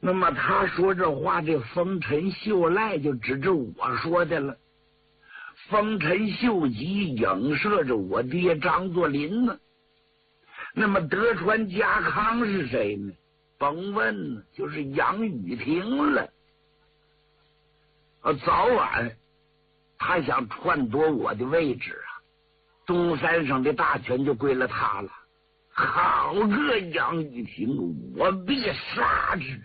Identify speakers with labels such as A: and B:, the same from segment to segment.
A: 那么他说这话，这丰臣秀赖就指着我说的了。丰臣秀吉影射着我爹张作霖呢。那么德川家康是谁呢？甭问，就是杨雨婷了。早晚他想篡夺我的位置啊，东三省的大权就归了他了。好个杨雨婷，我必杀之！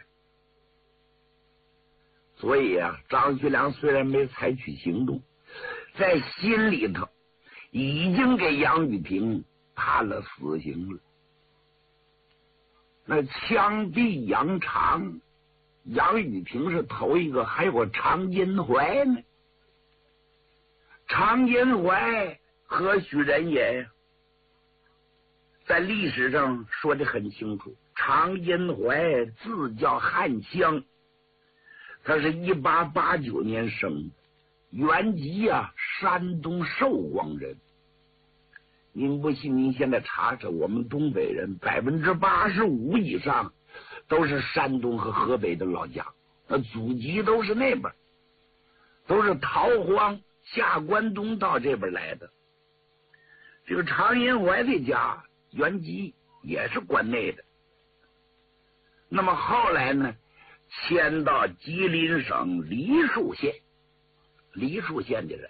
A: 所以啊，张学良虽然没采取行动，在心里头已经给杨雨婷判了死刑了。那枪毙杨长，杨雨婷是头一个，还有个常荫怀呢。常荫怀何许人也？在历史上说的很清楚，常荫怀字叫汉香，他是1889年生的，原籍啊山东寿光人。您不信，您现在查查，我们东北人85%以上都是山东和河北的老家，祖籍都是那边，都是逃荒下关东到这边来的。这个常荫怀的家原籍也是关内的，那么后来呢，迁到吉林省梨树县，梨树县的人。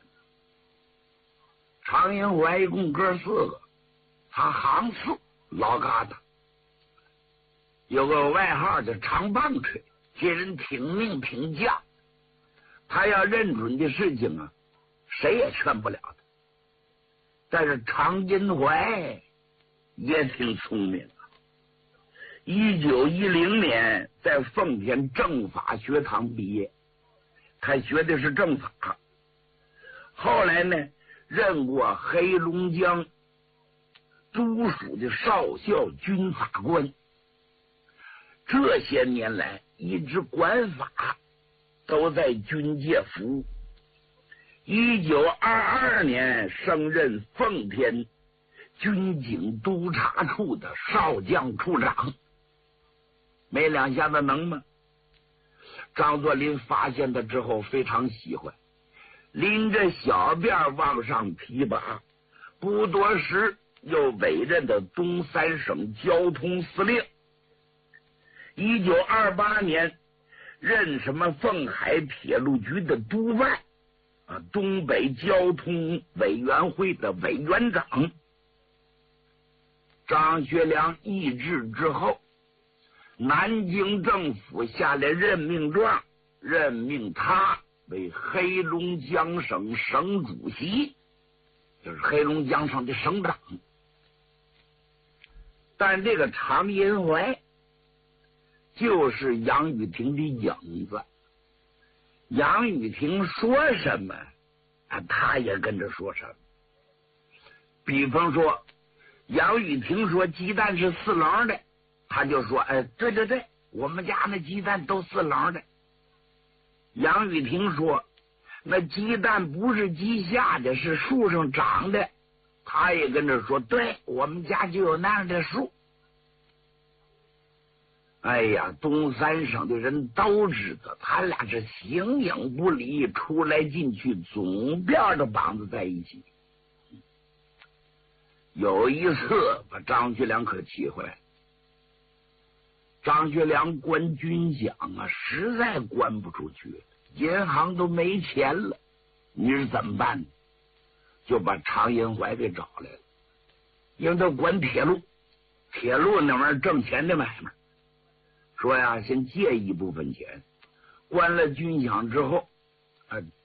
A: 常荫怀一共哥4个，他行4，老疙瘩，有个外号叫长棒槌，这人挺命挺犟，他要认准的事情啊，谁也劝不了他。但是常荫怀也挺聪明啊。1910年在奉天政法学堂毕业，他学的是政法。后来呢，任过黑龙江都署的少校军法官，这些年来一直管法，都在军界服务。1922年升任奉天军警督察处的少将处长，没两下子能吗？张作霖发现他之后非常喜欢，拎着小辫往上提拔，不多时又委任的东三省交通司令。1928年任什么奉海铁路局的督办，东北交通委员会的委员长。张学良易帜之后，南京政府下来任命状，任命他为黑龙江省省主席，就是黑龙江省的省长。但这个常荫怀就是杨雨婷的影子，杨雨婷说什么他也跟着说什么。比方说杨雨婷说鸡蛋是4棱的，他就说对对对，我们家那鸡蛋都4棱的。杨雨婷说那鸡蛋不是鸡下的，是树上长的，他也跟着说对，我们家就有那样的树。哎呀，东三省的人都知道他俩是形影不离，出来进去总辫的绑子在一起。有一次把张学良可气坏了，张学良关军饷啊，实在关不出去，银行都没钱了，你是怎么办呢？就把常荫怀给找来了，因为他管铁路，铁路那玩意儿挣钱的买卖，说呀，先借一部分钱，关了军饷之后，